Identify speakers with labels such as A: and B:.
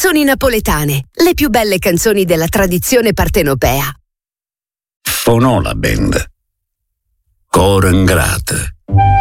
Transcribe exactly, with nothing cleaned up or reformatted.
A: Canzoni napoletane, le più belle canzoni della tradizione partenopea.
B: Fonò la band. Cor ingrate.